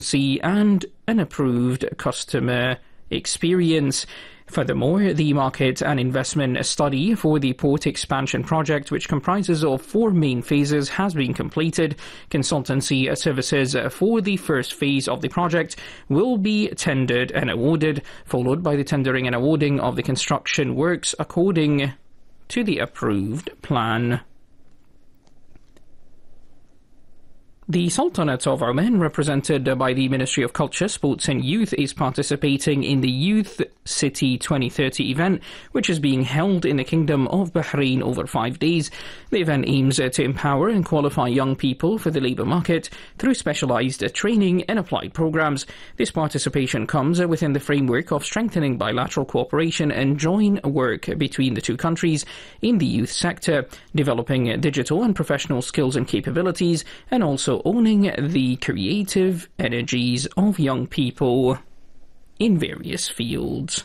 and an approved customer experience. Furthermore, the market and investment study for the port expansion project, which comprises of 4 main phases, has been completed. Consultancy services for the first phase of the project will be tendered and awarded, followed by the tendering and awarding of the construction works according to the approved plan. The Sultanate of Oman, represented by the Ministry of Culture, Sports and Youth, is participating in the Youth City 2030 event, which is being held in the Kingdom of Bahrain over 5 days. The event aims to empower and qualify young people for the labour market through specialised training and applied programmes. This participation comes within the framework of strengthening bilateral cooperation and joint work between the two countries in the youth sector, developing digital and professional skills and capabilities, and also owning the creative energies of young people in various fields.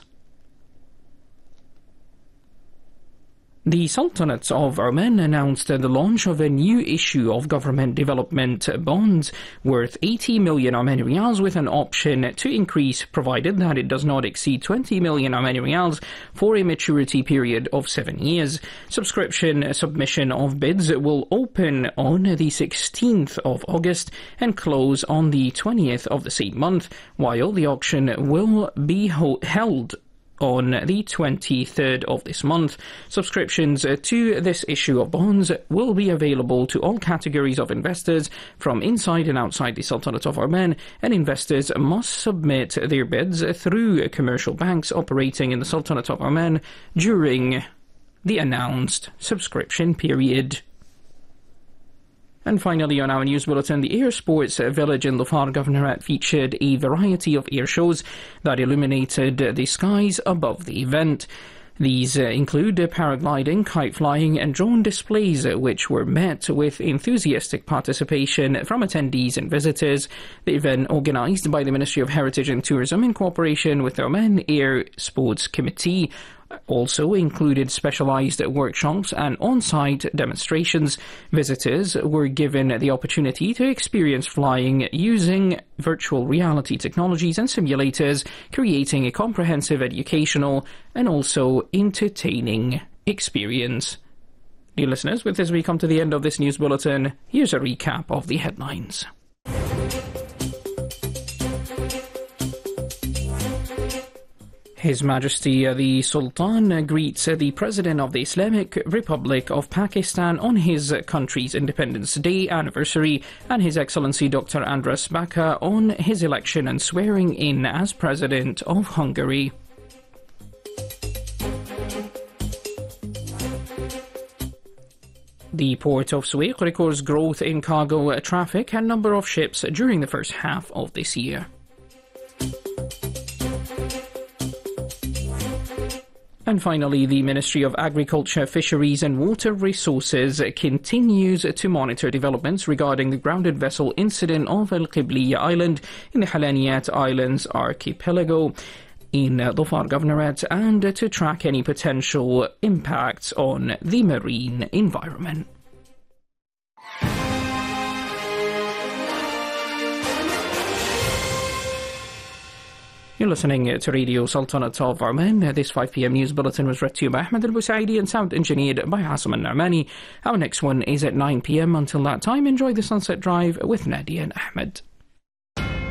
The Sultanate of Oman announced the launch of a new issue of government development bonds worth 80 million Omani Riyals with an option to increase provided that it does not exceed 20 million Omani Riyals for a maturity period of 7 years. Submission of bids will open on the 16th of August and close on the 20th of the same month, while the auction will be held on the 23rd of this month. Subscriptions to this issue of bonds will be available to all categories of investors from inside and outside the Sultanate of Oman, and investors must submit their bids through commercial banks operating in the Sultanate of Oman during the announced subscription period. And finally, on our news bulletin, the Air Sports Village in Dhofar Governorate featured a variety of air shows that illuminated the skies above the event. These include paragliding, kite flying and drone displays, which were met with enthusiastic participation from attendees and visitors. The event, organised by the Ministry of Heritage and Tourism in cooperation with the Oman Air Sports Committee, also included specialised workshops and on-site demonstrations. Visitors were given the opportunity to experience flying using virtual reality technologies and simulators, creating a comprehensive educational and also entertaining experience. Dear listeners, with this we come to the end of this news bulletin. Here's a recap of the headlines. His Majesty the Sultan greets the President of the Islamic Republic of Pakistan on his country's Independence Day anniversary, and His Excellency Dr. Andras Baka on his election and swearing in as President of Hungary. The Port of Suez records growth in cargo traffic and number of ships during the first half of this year. And finally, the Ministry of Agriculture, Fisheries and Water Resources continues to monitor developments regarding the grounded vessel incident off Al Qibliya Island in the Halaniyat Islands archipelago in Dhofar Governorate, and to track any potential impacts on the marine environment. You're listening to Radio Sultanate of Oman. This 5 p.m. news bulletin was read to you by Ahmed Al-Busaidi and sound engineered by Asim Al-Narmani. Our next one is at 9 p.m. Until that time, enjoy the Sunset Drive with Nadia and Ahmed.